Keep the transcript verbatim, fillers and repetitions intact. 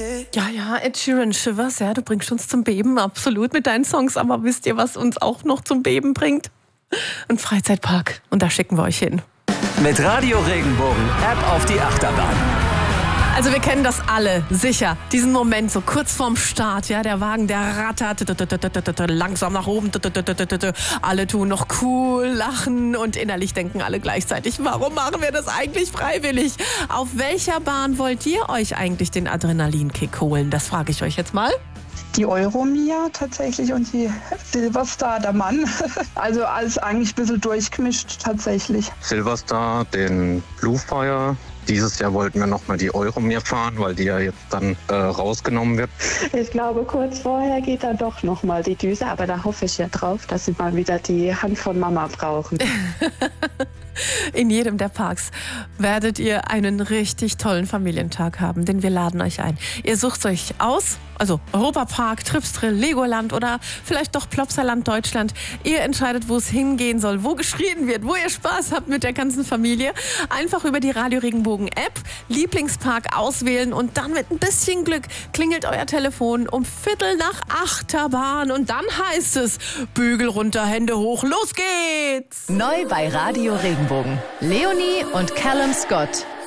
Ja, ja, Ed Sheeran, Shivers, ja, du bringst uns zum Beben, absolut mit deinen Songs. Aber wisst ihr, was uns auch noch zum Beben bringt? Ein Freizeitpark. Und da schicken wir euch hin. Mit Radio Regenbogen App auf die Achterbahn. Also wir kennen das alle, sicher. Diesen Moment so kurz vorm Start, ja, der Wagen, der rattert langsam nach oben. Alle tun noch cool, lachen und innerlich denken alle gleichzeitig, warum machen wir das eigentlich freiwillig? Auf welcher Bahn wollt ihr euch eigentlich den Adrenalinkick holen? Das frage ich euch jetzt mal. Die Euromia tatsächlich und die Silverstar, der Mann. Also alles eigentlich ein bisschen durchgemischt tatsächlich. Silverstar, den Bluefire. Dieses Jahr wollten wir nochmal die Euromir fahren, weil die ja jetzt dann äh, rausgenommen wird. Ich glaube, kurz vorher geht dann doch nochmal die Düse, aber da hoffe ich ja drauf, dass sie mal wieder die Hand von Mama brauchen. In jedem der Parks werdet ihr einen richtig tollen Familientag haben, denn wir laden euch ein. Ihr sucht euch aus, also Europapark, Tripsdrill, Legoland oder vielleicht doch Plopsaland Deutschland. Ihr entscheidet, wo es hingehen soll, wo geschrien wird, wo ihr Spaß habt mit der ganzen Familie. Einfach über die Radio Regenbogen App Lieblingspark auswählen und dann mit ein bisschen Glück klingelt euer Telefon um Viertel nach Achterbahn und dann heißt es Bügel runter, Hände hoch, los geht's! Neu bei Radio Regenbogen. Leonie und Callum Scott.